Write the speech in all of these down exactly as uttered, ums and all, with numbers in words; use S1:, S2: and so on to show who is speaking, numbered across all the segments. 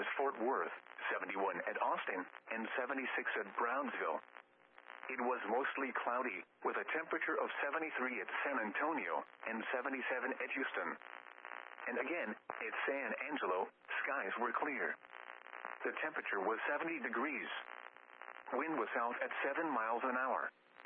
S1: Dallas-Fort Worth, seventy-one at Austin, and seventy-six at Brownsville. It was mostly cloudy, with a temperature of seventy-three at San Antonio and seventy-seven at Houston. And again, at San Angelo, skies were clear. The temperature was seventy degrees. Wind was south at seven miles an hour.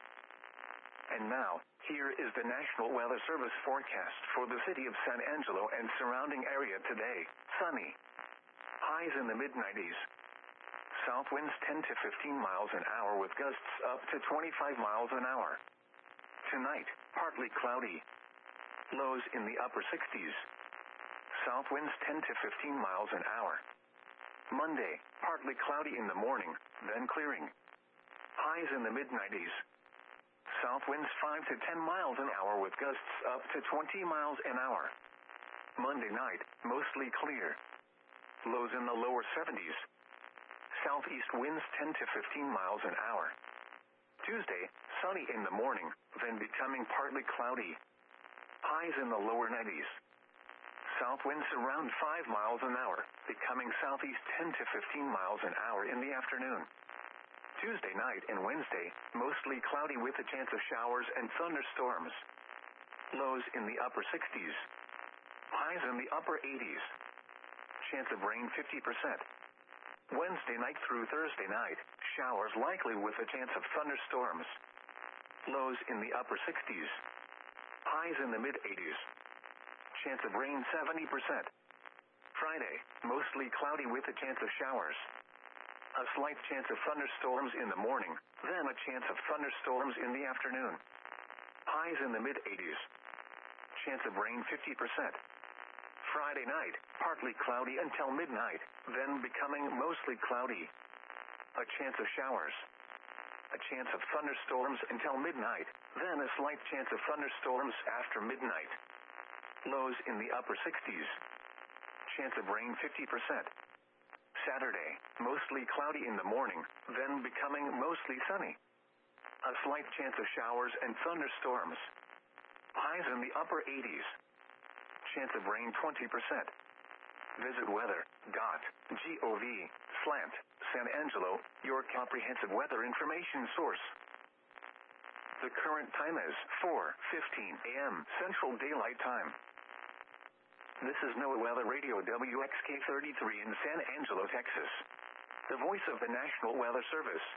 S1: And now, here is the National Weather Service forecast for the city of San Angelo and surrounding area today. Sunny. Highs in the mid nineties. South winds ten to fifteen miles an hour with gusts up to twenty-five miles an hour. Tonight, partly cloudy. Lows in the upper sixties. South winds ten to fifteen miles an hour. Monday, partly cloudy in the morning, then clearing. Highs in the mid nineties. South winds five to ten miles an hour with gusts up to twenty miles an hour. Monday night, mostly clear. Lows in the lower seventies. Southeast winds ten to fifteen miles an hour. Tuesday, sunny in the morning, then becoming partly cloudy. Highs in the lower nineties. South winds around five miles an hour, becoming southeast ten to fifteen miles an hour in the afternoon. Tuesday night and Wednesday, mostly cloudy with a chance of showers and thunderstorms. Lows in the upper sixties. Highs in the upper eighties. Chance of rain fifty percent. Wednesday night through Thursday night, showers likely with a chance of thunderstorms. Lows in the upper sixties. Highs in the mid eighties. Chance of rain seventy percent. Friday, mostly cloudy with a chance of showers. A slight chance of thunderstorms in the morning, then a chance of thunderstorms in the afternoon. Highs in the mid eighties. Chance of rain fifty percent. Friday night, partly cloudy until midnight, then becoming mostly cloudy. A chance of showers. A chance of thunderstorms until midnight, then a slight chance of thunderstorms after midnight. Lows in the upper sixties. Chance of rain fifty percent. Saturday, mostly cloudy in the morning, then becoming mostly sunny. A slight chance of showers and thunderstorms. Highs in the upper eighties. Chance of rain twenty percent. Visit weather dot gov slash San Angelo, your comprehensive weather information source. The current time is four fifteen a m Central Daylight Time. This is NOAA Weather Radio W X K thirty-three in San Angelo, Texas. The voice of the National Weather Service.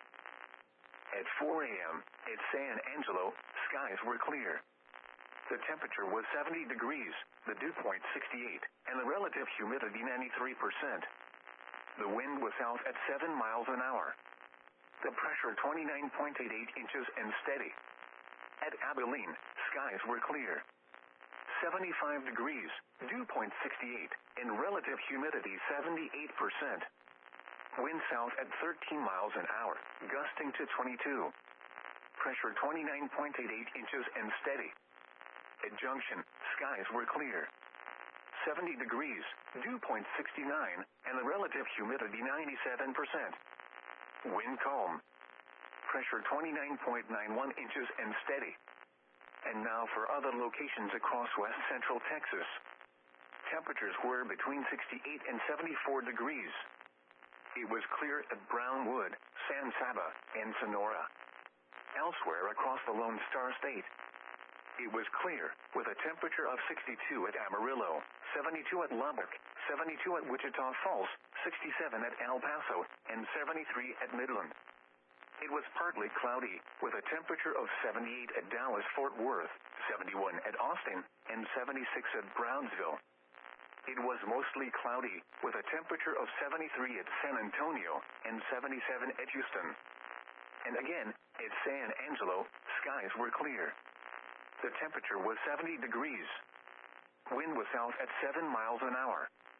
S1: At four a m at San Angelo, skies were clear. The temperature was seventy degrees, the dew point sixty-eight, and the relative humidity ninety-three percent. The wind was south at seven miles an hour. The pressure twenty-nine point eight eight inches and steady. At Abilene, skies were clear. seventy-five degrees, dew point sixty-eight, and relative humidity seventy-eight percent. Wind south at thirteen miles an hour, gusting to twenty-two. Pressure twenty-nine point eight eight inches and steady. At Junction, skies were clear. seventy degrees, dew point sixty-nine, and the relative humidity ninety-seven percent. Wind calm. Pressure twenty-nine point nine one inches and steady. And now for other locations across west central Texas. Temperatures were between sixty-eight and seventy-four degrees. It was clear at Brownwood, San Saba, and Sonora. Elsewhere across the Lone Star State, it was clear, with a temperature of sixty-two at Amarillo, seventy-two at Lubbock, seventy-two at Wichita Falls, sixty-seven at El Paso, and seventy-three at Midland. It was partly cloudy, with a temperature of seventy-eight at Dallas-Fort Worth, seventy-one at Austin, and seventy-six at Brownsville. It was mostly cloudy, with a temperature of seventy-three at San Antonio, and seventy-seven at Houston. And again, at San Angelo, skies were clear. The temperature was seventy degrees. Wind was south at seven miles an hour.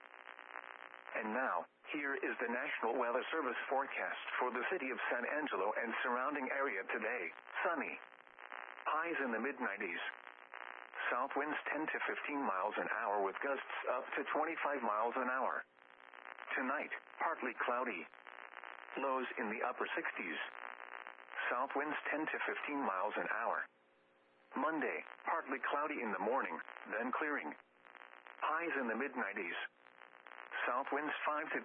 S1: And now, here is the National Weather Service forecast for the city of San Angelo and surrounding area today. Sunny. Highs in the mid nineties. South winds ten to fifteen miles an hour with gusts up to twenty-five miles an hour. Tonight, partly cloudy. Lows in the upper sixties. South winds ten to fifteen miles an hour. Monday, partly cloudy in the morning, then clearing. Highs in the mid nineties. South winds five to